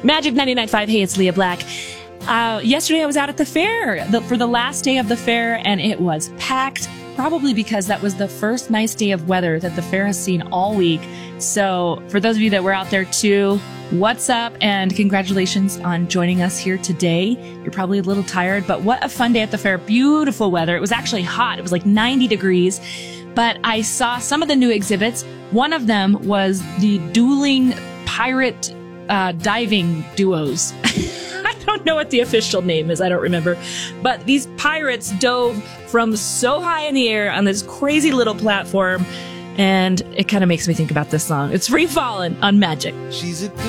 Magic 99.5. Hey, it's Leah Black. Yesterday I was out at the fair for the last day of the fair, and it was packed, probably because that was the first nice day of weather that the fair has seen all week. So for those of you that were out there too, what's up, and congratulations on joining us here today. You're probably a little tired, but what a fun day at the fair. Beautiful weather. It was actually hot. It was like 90 degrees, but I saw some of the new exhibits. One of them was the dueling pirate diving duos. I don't know what the official name is. I don't remember. But these pirates dove from so high in the air on this crazy little platform, and it kind of makes me think about this song. It's Free Fallin' on Magic. She's a good